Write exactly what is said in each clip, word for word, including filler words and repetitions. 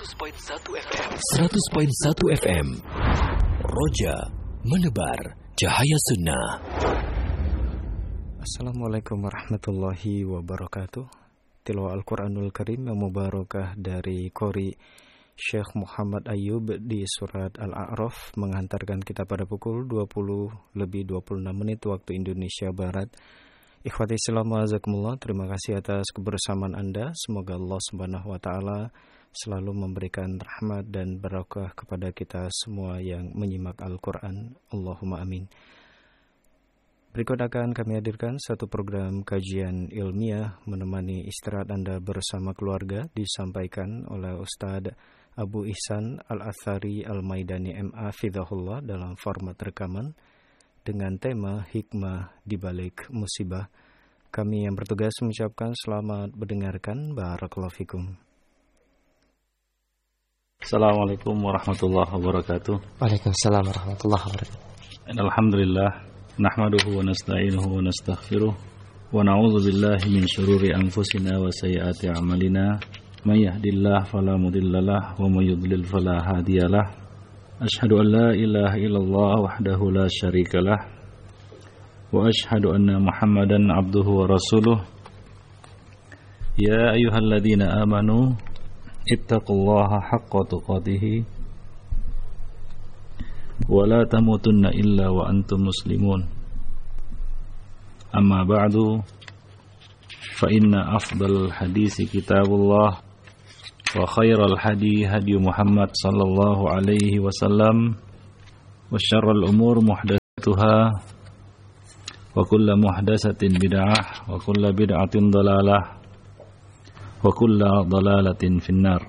seratus koma satu F M. seratus koma satu F M. Roja menebar cahaya sunnah. Assalamualaikum warahmatullahi wabarakatuh. Tilawah Al-Quranul Karim yang mubarakah dari Qori Syekh Muhammad Ayub di surat Al-A'raf menghantarkan kita pada pukul dua puluh lebih dua puluh enam menit waktu Indonesia Barat. Ikhwati Islam wa'azakumullah, terima kasih atas kebersamaan Anda. Semoga Allah Subhanahu wa taala selalu memberikan rahmat dan barakah kepada kita semua yang menyimak Al-Qur'an. Allahumma amin. Berikut akan kami hadirkan satu program kajian ilmiah menemani istirahat Anda bersama keluarga, disampaikan oleh Ustadz Abu Ihsan Al-Athari Al-Maidani M A Fidahullah dalam format rekaman dengan tema hikmah di balik musibah. Kami yang bertugas mengucapkan selamat mendengarkan. Barakallahu fikum. Assalamualaikum warahmatullahi wabarakatuh. Waalaikumsalam warahmatullahi wabarakatuh. Alhamdulillah, nahmaduhu wa nasta'inuhu wa nastaghfiruh wa na'udzu billahi min syururi anfusina wa sayyiati a'malina. May yahdihillahu fala mudhillalah wa may yudlil fala hadiyalah. Ashhadu an la ilaha illallah wahdahu la syarikalah wa ashhadu anna Muhammadan abduhu wa rasuluh. Ya ayyuhalladzina amanu ittaqullaha haqqa tuqatih wa la tamutunna illa wa antum muslimun. Amma ba'du, fa inna afdal hadisi kitabullah wa khairal hadi hadi Muhammad sallallahu alaihi wasallam wa syarrul umur muhdatsatuha wa kullu muhdatsatin bid'ah wa kullu bid'atin dhalalah wa kullu dhalalatin finnar.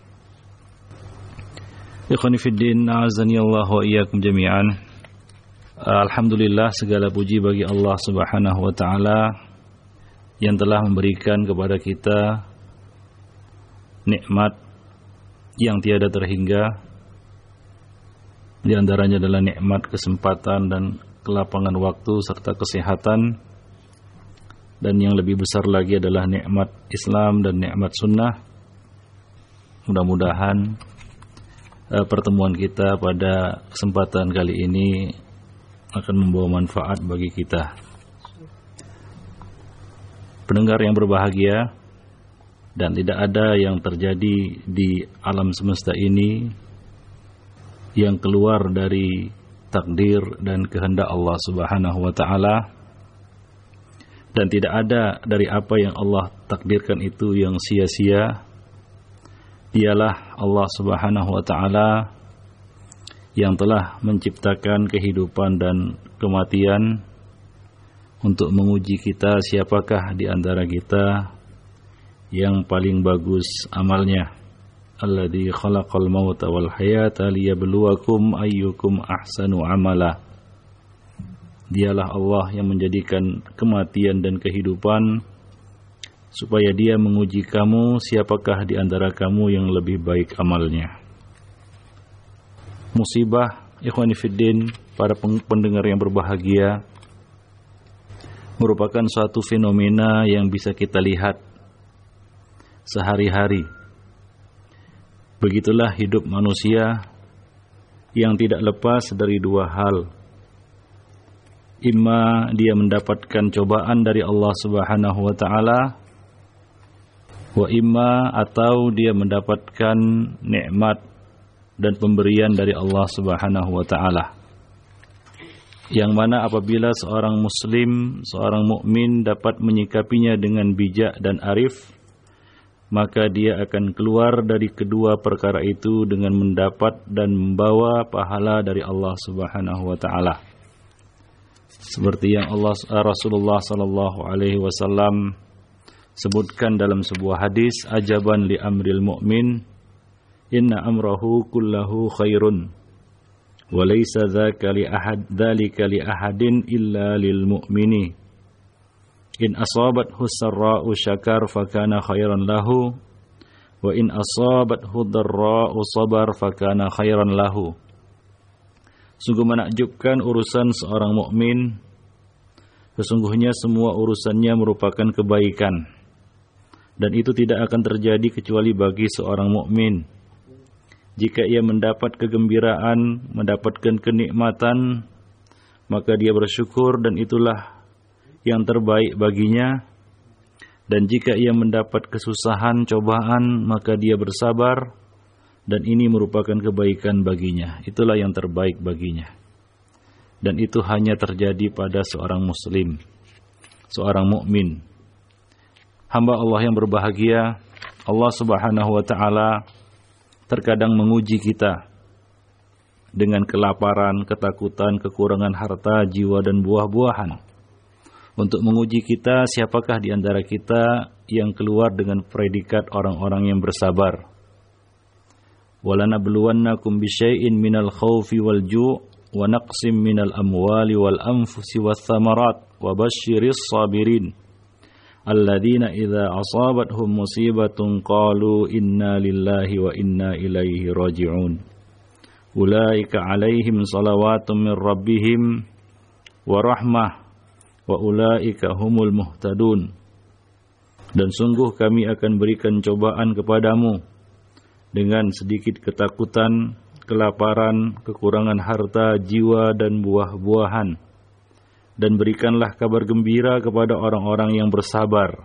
Ikhwani fid din, a'azzani Allah wa iyyakum jami'an. Alhamdulillah, segala puji bagi Allah Subhanahu wa taala yang telah memberikan kepada kita nikmat yang tiada terhingga. Di antaranya adalah nikmat kesempatan dan kelapangan waktu serta kesehatan, dan yang lebih besar lagi adalah nikmat Islam dan nikmat sunnah. Mudah-mudahan uh, pertemuan kita pada kesempatan kali ini akan membawa manfaat bagi kita. Pendengar yang berbahagia, dan tidak ada yang terjadi di alam semesta ini yang keluar dari takdir dan kehendak Allah Subhanahu wa taala, dan tidak ada dari apa yang Allah takdirkan itu yang sia-sia. Dialah Allah Subhanahu wa taala yang telah menciptakan kehidupan dan kematian untuk menguji kita siapakah di antara kita yang paling bagus amalnya. Alladzi khalaqal mauta wal hayata liyabluwakum ayyukum ahsanu amala. Dialah Allah yang menjadikan kematian dan kehidupan supaya Dia menguji kamu siapakah di antara kamu yang lebih baik amalnya. Musibah, ikhwani fiddin, para pendengar yang berbahagia, merupakan suatu fenomena yang bisa kita lihat sehari-hari. Begitulah hidup manusia yang tidak lepas dari dua hal. Imma dia mendapatkan cobaan dari Allah Subhanahu wa taala, wa imma atau dia mendapatkan nikmat dan pemberian dari Allah Subhanahu wa taala. Yang mana apabila seorang muslim, seorang mukmin dapat menyikapinya dengan bijak dan arif, maka dia akan keluar dari kedua perkara itu dengan mendapat dan membawa pahala dari Allah Subhanahu wa taala. Seperti yang Allah Rasulullah sallallahu alaihi wasallam sebutkan dalam sebuah hadis, ajaban li amril mu'min, inna amrahu kullahu khairun wa laysa dzaka li ahad dzalika li ahadin illa lil mu'mini. In asabathu sarra'u syakar fakana khairan lahu wa in asabathu dharra'u sabar fakana khairan lahu. Sungguh menakjubkan urusan seorang mukmin, sesungguhnya semua urusannya merupakan kebaikan, dan itu tidak akan terjadi kecuali bagi seorang mukmin. Jika ia mendapat kegembiraan, mendapatkan kenikmatan, maka dia bersyukur dan itulah yang terbaik baginya. Dan jika ia mendapat kesusahan, cobaan, maka dia bersabar dan ini merupakan kebaikan baginya. Itulah yang terbaik baginya. Dan itu hanya terjadi pada seorang muslim, seorang mukmin. Hamba Allah yang berbahagia, Allah Subhanahu wa taala terkadang menguji kita dengan kelaparan, ketakutan, kekurangan harta, jiwa dan buah-buahan. Untuk menguji kita, siapakah di antara kita yang keluar dengan predikat orang-orang yang bersabar. وَلَنَبْلُوَنَّكُمْ بِشَيْءٍ مِنَ الْخَوْفِ وَالْجُوعِ وَنَقْصٍ مِنَ الْأَمْوَالِ وَالْأَنْفُسِ وَالثَّمَرَاتِ وَبَشِّرِ الصَّابِرِينَ الَّذِينَ إِذَا أَصَابَتْهُمْ مُصِيبَةٌ قَالُوا إِنَّا لِلَّهِ وَإِنَّا إِلَيْهِ رَاجِعُونَ أُولَئِكَ عَلَيْهِمْ صَلَوَاتٌ مِنْ رَبِّهِمْ وَرَحْمَةٌ وَأُولَئِكَ هُمُ الْمُهْتَدُونَ. Dan sungguh kami akan berikan cobaan kepadamu dengan sedikit ketakutan, kelaparan, kekurangan harta, jiwa dan buah-buahan. Dan berikanlah kabar gembira kepada orang-orang yang bersabar,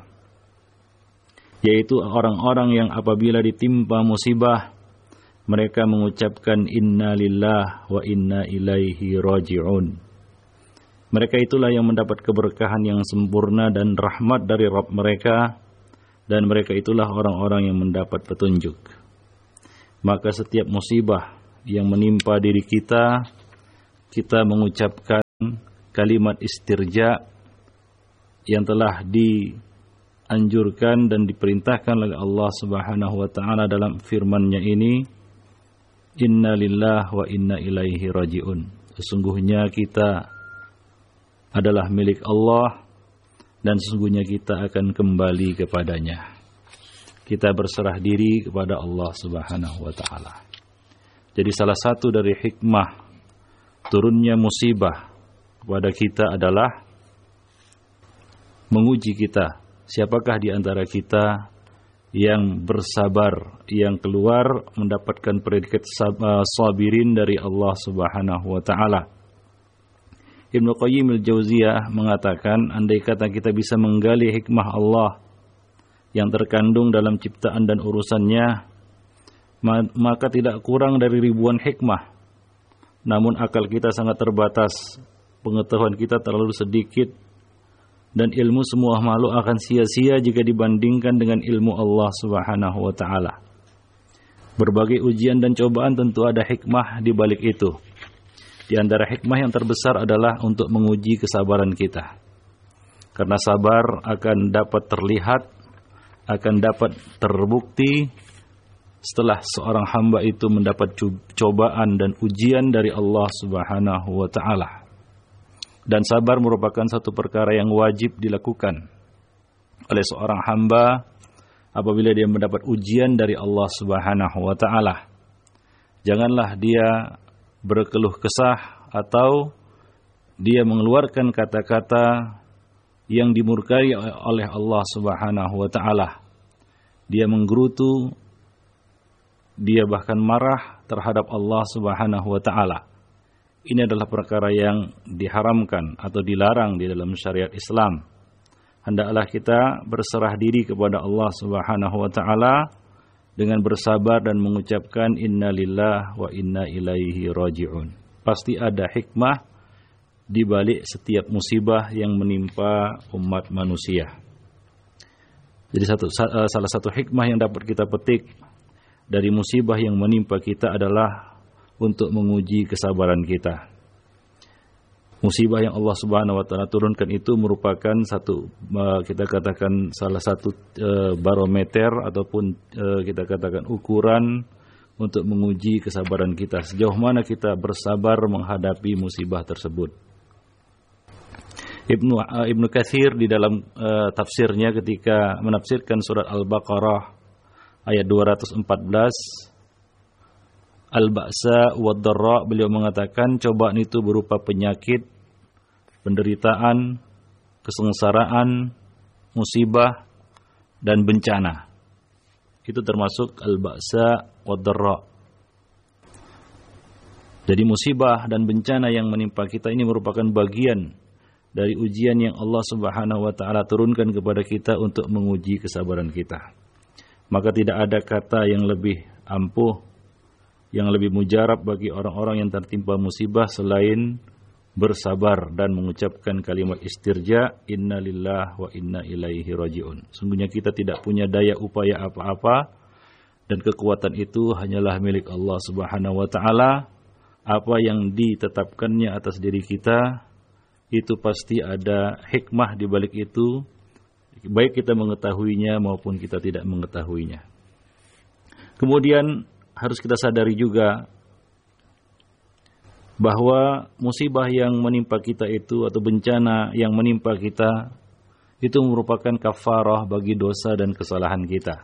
yaitu orang-orang yang apabila ditimpa musibah, mereka mengucapkan inna lillah wa inna ilaihi raji'un. Mereka itulah yang mendapat keberkahan yang sempurna dan rahmat dari Rabb mereka, dan mereka itulah orang-orang yang mendapat petunjuk. Maka setiap musibah yang menimpa diri kita, kita mengucapkan kalimat istirja yang telah dianjurkan dan diperintahkan oleh Allah Subhanahu wa taala dalam firman-Nya ini, inna lillah wa inna ilaihi raji'un. Sesungguhnya kita adalah milik Allah dan sesungguhnya kita akan kembali kepadanya. Kita berserah diri kepada Allah Subhanahu wa taala. Jadi salah satu dari hikmah turunnya musibah kepada kita adalah menguji kita. Siapakah di antara kita yang bersabar, yang keluar mendapatkan predikat sabirin dari Allah Subhanahu wa taala. Ibnu Qayyim al-Jauziyah mengatakan, andai kata kita bisa menggali hikmah Allah yang terkandung dalam ciptaan dan urusannya, maka tidak kurang dari ribuan hikmah. Namun akal kita sangat terbatas, pengetahuan kita terlalu sedikit, dan ilmu semua makhluk akan sia-sia jika dibandingkan dengan ilmu Allah Subhanahu wa taala. Berbagai ujian dan cobaan tentu ada hikmah di balik itu. Di antara hikmah yang terbesar adalah untuk menguji kesabaran kita. Karena sabar akan dapat terlihat, akan dapat terbukti setelah seorang hamba itu mendapat cobaan dan ujian dari Allah Subhanahu wa taala. Dan sabar merupakan satu perkara yang wajib dilakukan oleh seorang hamba apabila dia mendapat ujian dari Allah Subhanahu wa taala. Janganlah dia berkeluh kesah atau dia mengeluarkan kata-kata yang dimurkai oleh Allah Subhanahu wa taala. Dia menggerutu, dia bahkan marah terhadap Allah Subhanahu wa taala. Ini adalah perkara yang diharamkan atau dilarang di dalam syariat Islam. Hendaklah kita berserah diri kepada Allah Subhanahu wa taala dengan bersabar dan mengucapkan inna lillah wa inna ilaihi raji'un. Pasti ada hikmah di balik setiap musibah yang menimpa umat manusia. Jadi satu, salah satu hikmah yang dapat kita petik dari musibah yang menimpa kita adalah untuk menguji kesabaran kita. Musibah yang Allah Subhanahu wa taala turunkan itu merupakan satu, kita katakan salah satu barometer ataupun kita katakan ukuran untuk menguji kesabaran kita. Sejauh mana kita bersabar menghadapi musibah tersebut. Ibnu Ibnu Katsir di dalam uh, tafsirnya ketika menafsirkan surat Al-Baqarah ayat dua ratus empat belas, Al-Ba'sa wad-Dharra, beliau mengatakan cobaan itu berupa penyakit, penderitaan, kesengsaraan, musibah dan bencana. Itu termasuk Al-Ba'sa wad-Dharra. Jadi musibah dan bencana yang menimpa kita ini merupakan bagian dari ujian yang Allah Subhanahu wa taala turunkan kepada kita untuk menguji kesabaran kita. Maka tidak ada kata yang lebih ampuh, yang lebih mujarab bagi orang-orang yang tertimpa musibah selain bersabar dan mengucapkan kalimat istirja, inna lillah wa inna ilaihi raji'un. Sungguhnya kita tidak punya daya upaya apa-apa dan kekuatan itu hanyalah milik Allah Subhanahu wa taala. Apa yang ditetapkannya atas diri kita itu pasti ada hikmah di balik itu, baik kita mengetahuinya maupun kita tidak mengetahuinya. Kemudian harus kita sadari juga bahwa musibah yang menimpa kita itu atau bencana yang menimpa kita itu merupakan kafarah bagi dosa dan kesalahan kita.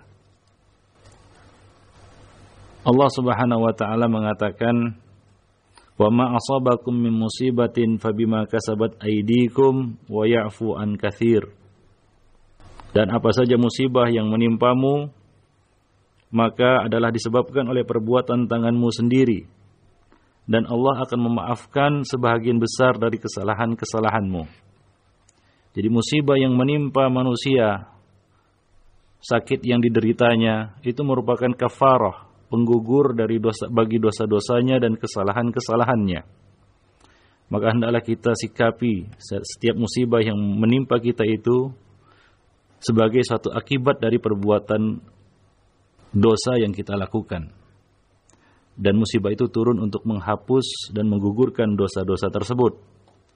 Allah Subhanahu wa taala mengatakan, "Wa ma asabakum min musibatin fabima kasabat aydikum wa ya'fu an katsir." Dan apa saja musibah yang menimpamu maka adalah disebabkan oleh perbuatan tanganmu sendiri, dan Allah akan memaafkan sebahagian besar dari kesalahan-kesalahanmu. Jadi musibah yang menimpa manusia, sakit yang dideritanya itu merupakan kafarah, penggugur dari dosa bagi dosa-dosanya dan kesalahan-kesalahannya. Maka hendaklah kita sikapi setiap musibah yang menimpa kita itu sebagai suatu akibat dari perbuatan dosa yang kita lakukan. Dan musibah itu turun untuk menghapus dan menggugurkan dosa-dosa tersebut.